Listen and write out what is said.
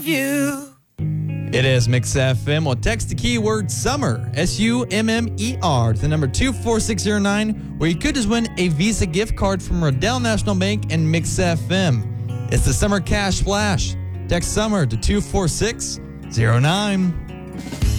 You. It is Mix FM. Well, text the keyword SUMMER, SUMMER, to the number 24609, where you could just win a Visa gift card from Riddell National Bank and Mix FM. It's the Summer Cash Splash. Text SUMMER to 24609.